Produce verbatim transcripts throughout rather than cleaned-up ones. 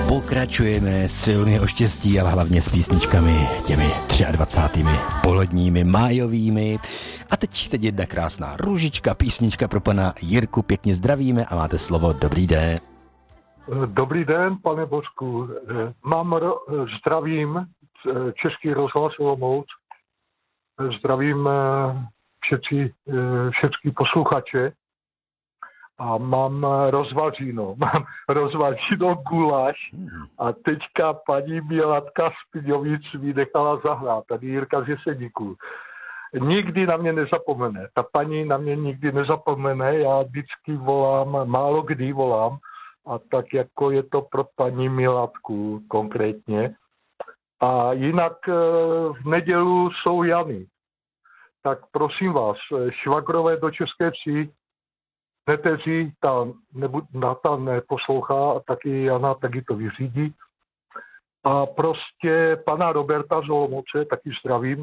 Pokračujeme silně o štěstí, ale hlavně s písničkami těmi dvacátými třemi poledními, májovými. A teď, teď jedna krásná růžička, písnička pro pana Jirku. Pěkně zdravíme a máte slovo. Dobrý den. Dobrý den, pane Božku. Mám zdravím Český rozhlas Olomouc. Zdravím všetci, všetky posluchače. A mám rozvaříno, mám rozvaříno guláš a teďka paní Milatka z Piňovic mi nechala zahrát, tady Jirka z Jeseníků. Nikdy na mě nezapomene, ta paní na mě nikdy nezapomene, já vždycky volám, málo kdy volám, a tak jako je to pro paní Milatku konkrétně. A jinak v nedělu jsou Jany. Tak prosím vás, švagrové do České Vsi, neteří, ta, nebu, ta neposlouchá a taky Jana taky to vyřídí. A prostě pana Roberta z Olomouce, taky zdravím. E,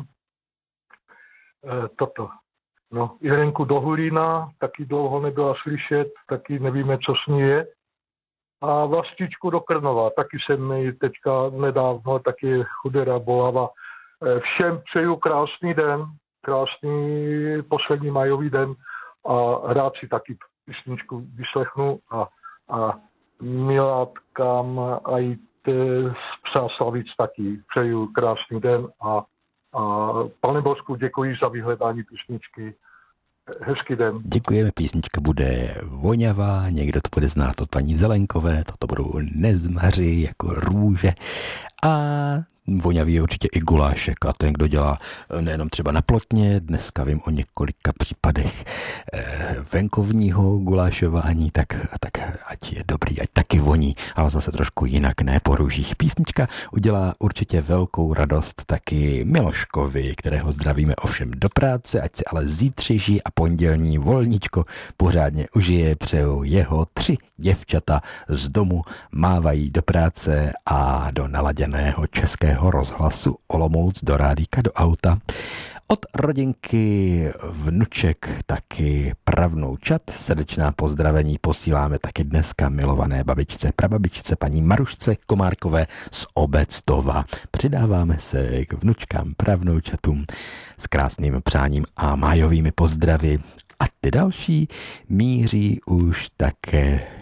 toto. No, Jirenku do Hulína, taky dlouho nebyla slyšet, taky nevíme, co s ní je. A Vlastičku do Krnova, taky jsem ji teďka nedávno, taky chudera bolava. E, všem přeju krásný den, krásný poslední majový den a rád si taky písničku vyslechnu a, a milátkám a i z Přáslavic taky přeju krásný den a, a pane Božku, děkuji za vyhledání písničky. Hezký den. Děkujeme, písnička bude voňavá, někdo to bude znát od paní Zelenkové, toto budou Nezmaři jako růže a voňavý je určitě i gulášek a ten, kdo dělá nejenom třeba na Plotně, dneska vím o několika případech venkovního gulášování, tak, tak ať je dobrý, ať taky voní, ale zase trošku jinak, ne po růžích. Písnička udělá určitě velkou radost taky Miloškovi, kterého zdravíme ovšem do práce, ať si ale zítřejší a pondělní volníčko pořádně užije, přejou jeho tři děvčata z domu, mávají do práce a do naladěného českého rozhlasu Olomouc, do rádíka, do auta. Od rodinky vnuček taky pravnoučat. Srdečná pozdravení posíláme taky dneska milované babičce, prababičce paní Marušce Komárkové z Obectova. Přidáváme se k vnučkám, pravnoučatům s krásným přáním a májovými pozdravy. A ty další míří už také